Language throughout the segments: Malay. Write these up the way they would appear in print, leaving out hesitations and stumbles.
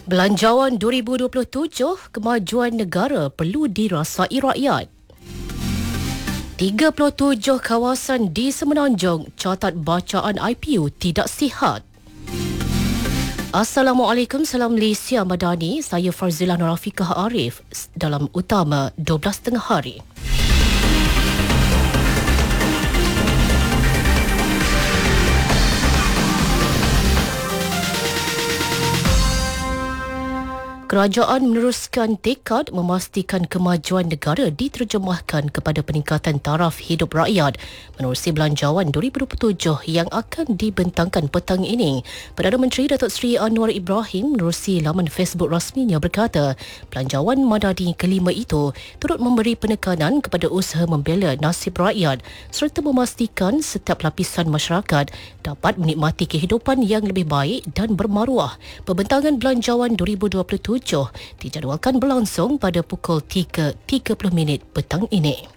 Belanjawan 2027, kemajuan negara perlu dirasai rakyat. 37 kawasan di Semenanjung catat bacaan IPU tidak sihat. Assalamualaikum, salam Malaysia Madani. Saya Farzilah Nurafiqah Arif dalam utama 12 tengah hari. Kerajaan meneruskan tekad memastikan kemajuan negara diterjemahkan kepada peningkatan taraf hidup rakyat menerusi Belanjawan 2027 yang akan dibentangkan petang ini. Perdana Menteri Datuk Seri Anwar Ibrahim menerusi laman Facebook rasminya berkata, Belanjawan Madani kelima itu turut memberi penekanan kepada usaha membela nasib rakyat serta memastikan setiap lapisan masyarakat dapat menikmati kehidupan yang lebih baik dan bermaruah. Pembentangan Belanjawan 2027 dijadualkan berlangsung pada pukul 3.30 petang ini.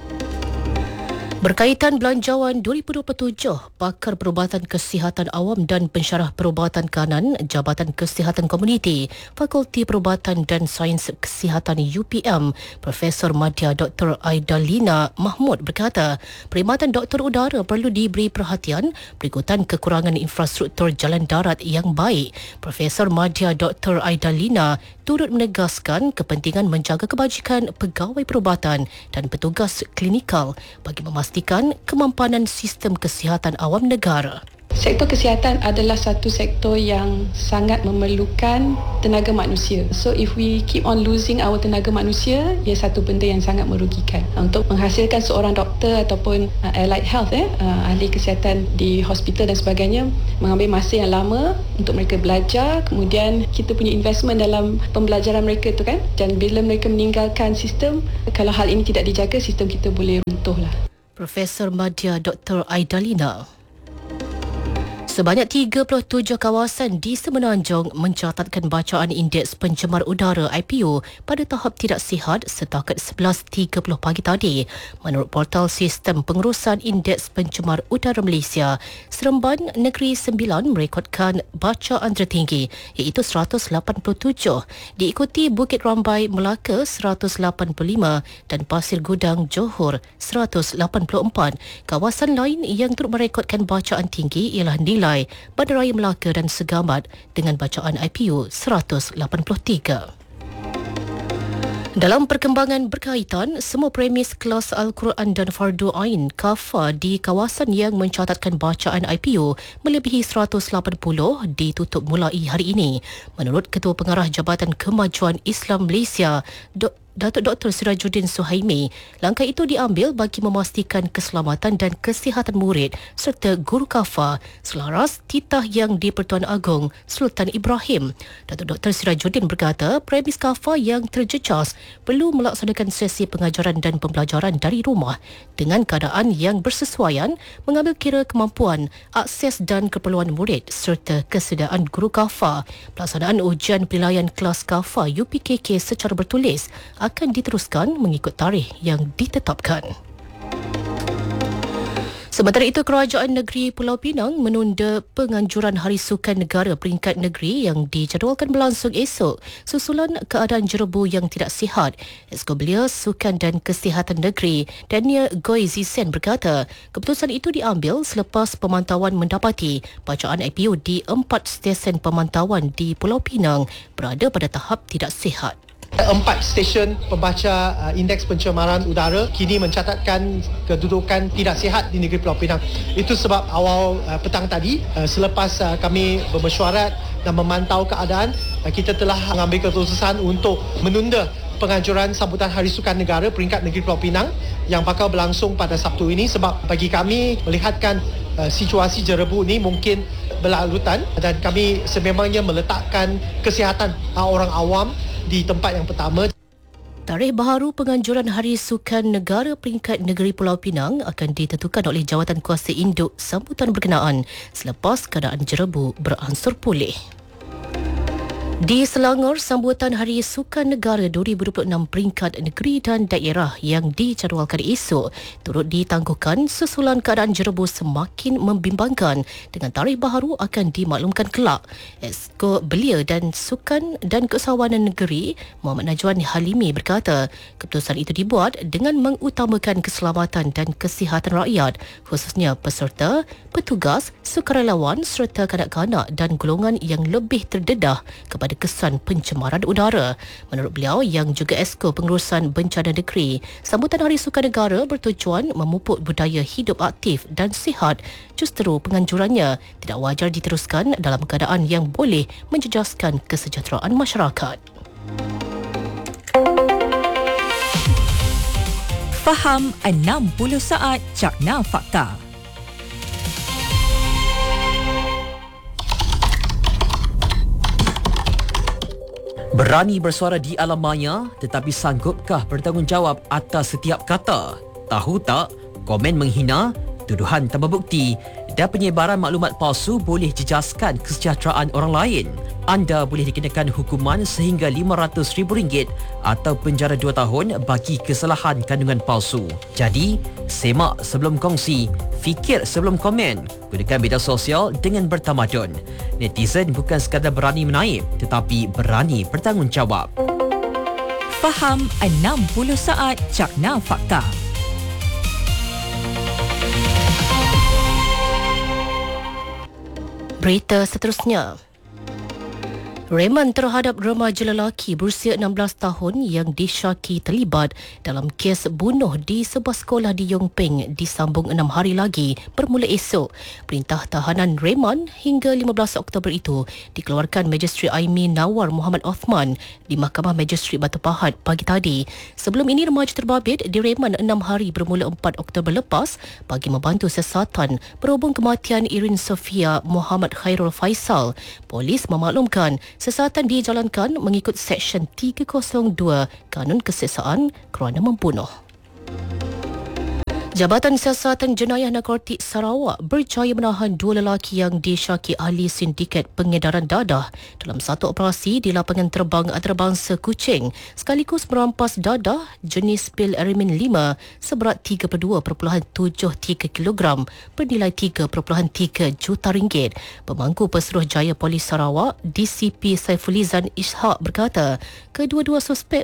Berkaitan Belanjawan 2027, pakar perubatan kesihatan awam dan pensyarah perubatan kanan Jabatan Kesihatan Komuniti, Fakulti Perubatan dan Sains Kesihatan UPM, Profesor Madya Dr. Aidalina Mahmud berkata, perkhidmatan doktor udara perlu diberi perhatian berikutan kekurangan infrastruktur jalan darat yang baik. Profesor Madya Dr. Aidalina turut menegaskan kepentingan menjaga kebajikan pegawai perubatan dan petugas klinikal bagi memastikan kemampanan sistem kesihatan awam negara. Sektor kesihatan adalah satu sektor yang sangat memerlukan tenaga manusia. So if we keep on losing our tenaga manusia, ia satu benda yang sangat merugikan. Untuk menghasilkan seorang doktor ataupun allied health, ahli kesihatan di hospital dan sebagainya, mengambil masa yang lama untuk mereka belajar. Kemudian kita punya investment dalam pembelajaran mereka tu kan. Dan bila mereka meninggalkan sistem, kalau hal ini tidak dijaga, sistem kita boleh runtuh lah. Profesor Madya Dr. Aidalina. Sebanyak 37 kawasan di Semenanjung mencatatkan bacaan Indeks Pencemar Udara IPU pada tahap tidak sihat setakat 11.30 pagi tadi. Menurut portal Sistem Pengurusan Indeks Pencemar Udara Malaysia, Seremban Negeri Sembilan merekodkan bacaan tertinggi iaitu 187, diikuti Bukit Rambai Melaka 185 dan Pasir Gudang Johor 184. Kawasan lain yang turut merekodkan bacaan tinggi ialah Bandaraya Melaka dan Segamat dengan bacaan IPU 183. Dalam perkembangan berkaitan, semua premis kelas Al-Quran dan Fardu Ain KAFA di kawasan yang mencatatkan bacaan IPU melebihi 180 ditutup mulai hari ini. Menurut Ketua Pengarah Jabatan Kemajuan Islam Malaysia, Datuk Dr. Sirajuddin Suhaimi, langkah itu diambil bagi memastikan keselamatan dan kesihatan murid serta guru KAFA selaras titah yang di-Pertuan Agong Sultan Ibrahim. Datuk Dr. Sirajuddin berkata, premis KAFA yang terjejas perlu melaksanakan sesi pengajaran dan pembelajaran dari rumah dengan keadaan yang bersesuaian mengambil kira kemampuan, akses dan keperluan murid serta kesediaan guru KAFA. Pelaksanaan ujian penilaian kelas KAFA UPKK secara bertulis akan diteruskan mengikut tarikh yang ditetapkan. Sementara itu, Kerajaan Negeri Pulau Pinang menunda penganjuran Hari Sukan Negara peringkat negeri yang dijadualkan berlangsung esok susulan keadaan jerebu yang tidak sihat. Esko Belia Sukan dan Kesihatan Negeri, Daniel Goy Zisen berkata, keputusan itu diambil selepas pemantauan mendapati bacaan IPU di 4 stesen pemantauan di Pulau Pinang berada pada tahap tidak sihat. 4 stesen pembaca indeks pencemaran udara kini mencatatkan kedudukan tidak sihat di negeri Pulau Pinang. Itu sebab awal petang tadi, selepas kami bermesyuarat dan memantau keadaan, kita telah mengambil keputusan untuk menunda penganjuran sambutan Hari Sukan Negara peringkat negeri Pulau Pinang yang bakal berlangsung pada Sabtu ini, sebab bagi kami melihatkan situasi jerebu ini mungkin berlarutan dan kami sememangnya meletakkan kesihatan orang awam di tempat yang pertama. Tarikh baharu penganjuran Hari Sukan Negara peringkat negeri Pulau Pinang akan ditentukan oleh Jawatan Kuasa Induk sambutan berkenaan selepas keadaan jerebu beransur pulih. Di Selangor, sambutan Hari Sukan Negara 2026 peringkat negeri dan daerah yang dijadualkan esok turut ditangguhkan susulan keadaan jerebus semakin membimbangkan dengan tarikh baharu akan dimaklumkan kelak. Esko Belia dan Sukan dan Keusahawanan Negeri Muhammad Najwan Halimi berkata keputusan itu dibuat dengan mengutamakan keselamatan dan kesihatan rakyat, khususnya peserta, petugas, sukarelawan serta kanak-kanak dan golongan yang lebih terdedah kepada kesan pencemaran udara. Menurut beliau yang juga Esko Pengurusan Bencana Negeri, sambutan Hari Sukan Negara bertujuan memupuk budaya hidup aktif dan sihat. Justeru penganjurannya tidak wajar diteruskan dalam keadaan yang boleh menjejaskan kesejahteraan masyarakat. Faham 60 saat Cakna Fakta. Berani bersuara di alam maya, tetapi sanggupkah bertanggungjawab atas setiap kata? Tahu tak, komen menghina, tuduhan tanpa bukti dan penyebaran maklumat palsu boleh jejaskan kesejahteraan orang lain. Anda boleh dikenakan hukuman sehingga RM500,000 atau penjara 2 tahun bagi kesalahan kandungan palsu. Jadi, semak sebelum kongsi, fikir sebelum komen. Gunakan media sosial dengan bertamadun. Netizen bukan sekadar berani menaip, tetapi berani bertanggungjawab. Faham 60 saat Cakna Fakta. Berita seterusnya. Reman terhadap remaja lelaki berusia 16 tahun yang disyaki terlibat dalam kes bunuh di sebuah sekolah di Yong Peng disambung 6 hari lagi bermula esok. Perintah tahanan reman hingga 15 Oktober itu dikeluarkan Magistrate Aimi Nawar Muhammad Othman di Mahkamah Magistrate Batu Pahat pagi tadi. Sebelum ini, remaja terbabit direman 6 hari bermula 4 Oktober lepas bagi membantu siasatan berhubung kematian Irin Sofia Muhammad Khairul Faisal. Polis memaklumkan siasatan dijalankan mengikut Seksyen 302 Kanun Keseksaan kerana membunuh. Jabatan Siasatan Jenayah Narkotik Sarawak berjaya menahan 2 lelaki yang disyaki ahli sindiket pengedaran dadah dalam satu operasi di lapangan terbang antarabangsa Kuching, sekaligus merampas dadah jenis pil Arimin 5 seberat 32.73 kg bernilai 3.3 juta ringgit. Pemangku Pesuruhjaya Polis Sarawak DCP Saifulizan Ishak berkata kedua-dua suspek